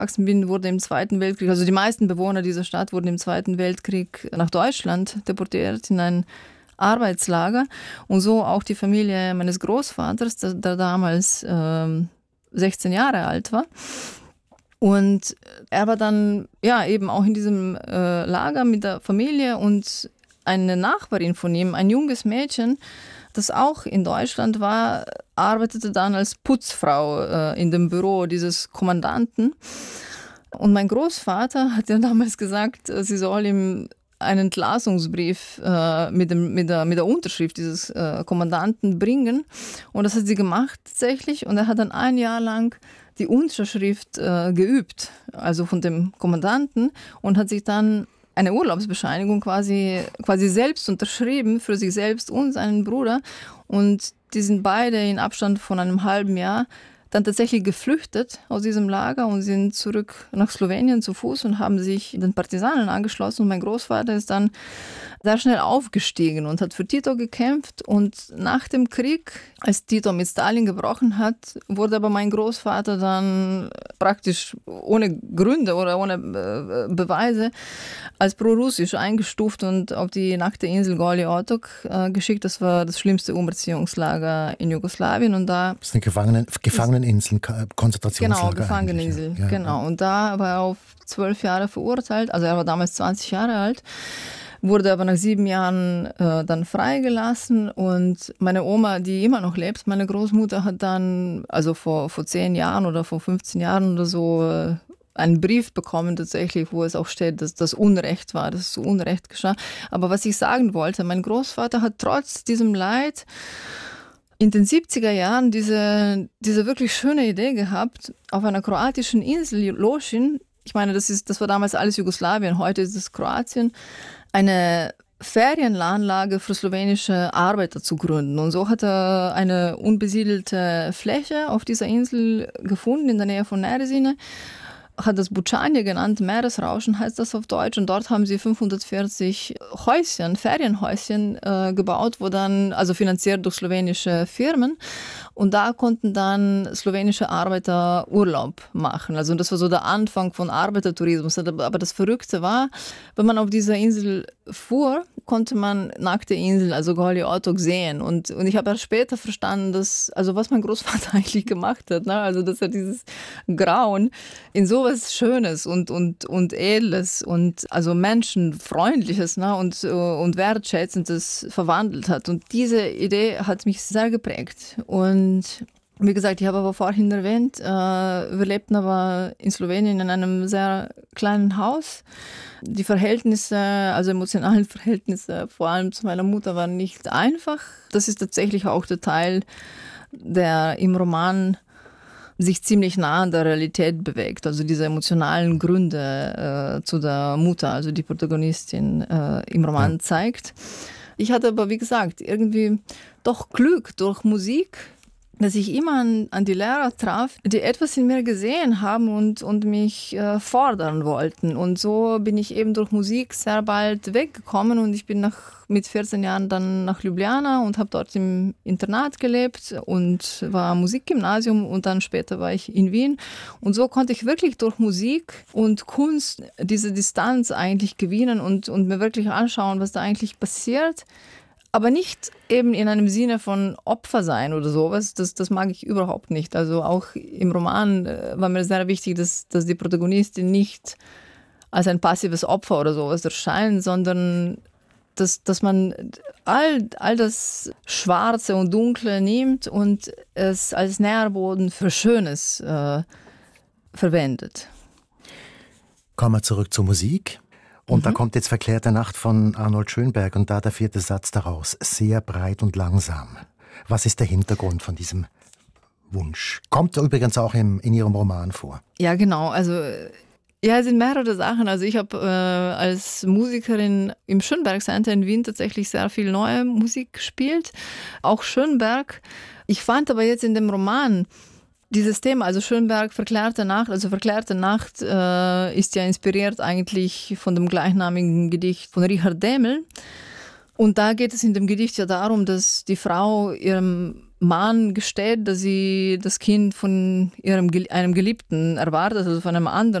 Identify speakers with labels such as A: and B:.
A: aufgewachsen bin, wurde im Zweiten Weltkrieg, also die meisten Bewohner dieser Stadt wurden im Zweiten Weltkrieg nach Deutschland deportiert in ein Arbeitslager. Und so auch die Familie meines Großvaters, der damals 16 Jahre alt war. Und er war dann eben auch in diesem Lager mit der Familie, und eine Nachbarin von ihm, ein junges Mädchen, das auch in Deutschland war, arbeitete dann als Putzfrau in dem Büro dieses Kommandanten. Und mein Großvater hat ja damals gesagt, sie soll ihm einen Entlassungsbrief mit der Unterschrift dieses Kommandanten bringen. Und das hat sie gemacht tatsächlich. Und er hat dann ein Jahr lang die Unterschrift geübt, also von dem Kommandanten, und hat sich dann eine Urlaubsbescheinigung quasi selbst unterschrieben für sich selbst und seinen Bruder. Und die sind beide in Abstand von einem halben Jahr dann tatsächlich geflüchtet aus diesem Lager und sind zurück nach Slowenien zu Fuß und haben sich den Partisanen angeschlossen. Und mein Großvater ist dann sehr schnell aufgestiegen und hat für Tito gekämpft. Und nach dem Krieg, als Tito mit Stalin gebrochen hat, wurde aber mein Großvater dann praktisch ohne Gründe oder ohne Beweise als prorussisch eingestuft und auf die nackte Insel Goli Otok geschickt. Das war das schlimmste Umerziehungslager in Jugoslawien. Und da
B: das ist eine Gefangeneninsel, Konzentrationslager.
A: Genau, Gefangeneninsel.
B: Ja.
A: Genau. Und da war er auf 12 Jahre verurteilt. Also er war damals 20 Jahre alt. Wurde aber nach 7 Jahren dann freigelassen, und meine Oma, die immer noch lebt, meine Großmutter, hat dann, also vor 10 Jahren oder vor 15 Jahren oder so, einen Brief bekommen tatsächlich, wo es auch steht, dass das Unrecht war, dass es zu Unrecht geschah. Aber was ich sagen wollte, mein Großvater hat trotz diesem Leid in den 70er Jahren diese wirklich schöne Idee gehabt, auf einer kroatischen Insel, Lošinj, ich meine, das war damals alles Jugoslawien, heute ist es Kroatien, eine Ferienanlage für slowenische Arbeiter zu gründen. Und so hat er eine unbesiedelte Fläche auf dieser Insel gefunden, in der Nähe von Neresine, hat das Bučanje genannt, Meeresrauschen heißt das auf Deutsch, und dort haben sie 540 Häuschen, Ferienhäuschen gebaut, wo dann, also finanziert durch slowenische Firmen, und da konnten dann slowenische Arbeiter Urlaub machen. Also das war so der Anfang von Arbeitertourismus. Aber das Verrückte war, wenn man auf dieser Insel fuhr, konnte man nackte Inseln, also Goli Otok, sehen. Und ich habe erst später verstanden, was mein Großvater eigentlich gemacht hat. Ne? Also dass er dieses Grauen in sowas Schönes und Edles und also Menschenfreundliches, ne? und Wertschätzendes verwandelt hat. Und diese Idee hat mich sehr geprägt. Und wie gesagt, ich habe aber vorhin erwähnt, wir lebten aber in Slowenien in einem sehr kleinen Haus. Die Verhältnisse, also emotionalen Verhältnisse, vor allem zu meiner Mutter, waren nicht einfach. Das ist tatsächlich auch der Teil, der im Roman sich ziemlich nah an der Realität bewegt. Also diese emotionalen Gründe zu der Mutter, also die Protagonistin im Roman zeigt. Ich hatte aber, wie gesagt, irgendwie doch Glück durch Musik, dass ich immer an die Lehrer traf, die etwas in mir gesehen haben und mich fordern wollten. Und so bin ich eben durch Musik sehr bald weggekommen, und ich bin mit 14 Jahren dann nach Ljubljana und habe dort im Internat gelebt und war Musikgymnasium, und dann später war ich in Wien. Und so konnte ich wirklich durch Musik und Kunst diese Distanz eigentlich gewinnen und mir wirklich anschauen, was da eigentlich passiert. Aber nicht eben in einem Sinne von Opfer sein oder sowas, das mag ich überhaupt nicht. Also auch im Roman war mir sehr wichtig, dass die Protagonistin nicht als ein passives Opfer oder sowas erscheint, sondern dass man all das Schwarze und Dunkle nimmt und es als Nährboden für Schönes verwendet.
B: Kommen wir zurück zur Musik. Und da kommt jetzt Verklärte Nacht von Arnold Schönberg, und da der 4. Satz daraus. Sehr breit und langsam. Was ist der Hintergrund von diesem Wunsch? Kommt übrigens auch in Ihrem Roman vor.
A: Ja, genau. Also es sind mehrere Sachen. Also ich habe als Musikerin im Schönberg Center in Wien tatsächlich sehr viel neue Musik gespielt. Auch Schönberg. Ich fand aber jetzt in dem Roman dieses Thema, also Schönberg, Verklärte Nacht, ist ja inspiriert eigentlich von dem gleichnamigen Gedicht von Richard Dehmel. Und da geht es in dem Gedicht ja darum, dass die Frau ihrem Mann gesteht, dass sie das Kind von einem Geliebten erwartet, also von einem anderen.